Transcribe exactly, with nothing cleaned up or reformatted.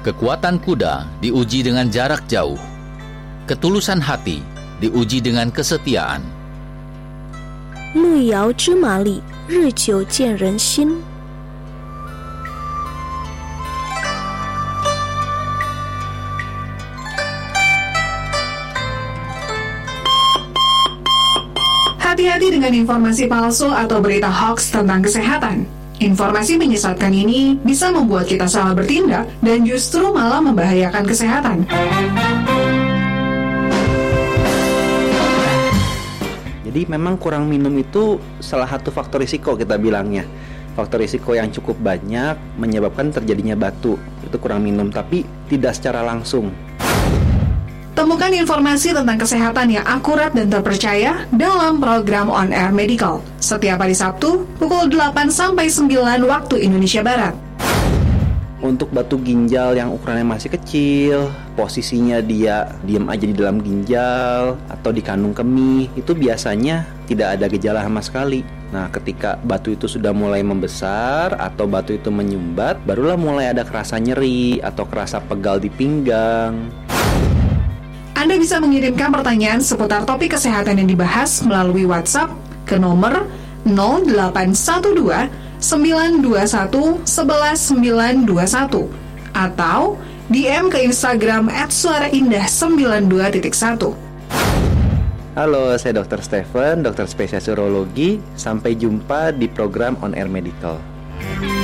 Kekuatan kuda diuji dengan jarak jauh. Ketulusan hati diuji dengan kesetiaan. 路遥知马力，日久见人心。 Hati-hati dengan informasi palsu atau berita hoax tentang kesehatan. Informasi menyesatkan ini bisa membuat kita salah bertindak dan justru malah membahayakan kesehatan. Jadi memang kurang minum itu salah satu faktor risiko kita bilangnya. Faktor risiko yang cukup banyak menyebabkan terjadinya batu. Itu kurang minum, tapi tidak secara langsung. Temukan informasi tentang kesehatan yang akurat dan terpercaya dalam program On Air Medical setiap hari Sabtu pukul delapan sampai sembilan waktu Indonesia Barat. Untuk batu ginjal yang ukurannya masih kecil, posisinya dia diam aja di dalam ginjal atau di kandung kemih, itu biasanya tidak ada gejala sama sekali. Nah, ketika batu itu sudah mulai membesar atau batu itu menyumbat, barulah mulai ada kerasa nyeri atau kerasa pegal di pinggang. Anda bisa mengirimkan pertanyaan seputar topik kesehatan yang dibahas melalui WhatsApp ke nomor nol delapan satu dua sembilan dua satu satu satu sembilan dua satu atau D M ke Instagram at suara indah sembilan dua titik satu. Halo, saya dokter Stephen, dokter spesialis urologi. Sampai jumpa di program On Air Medical.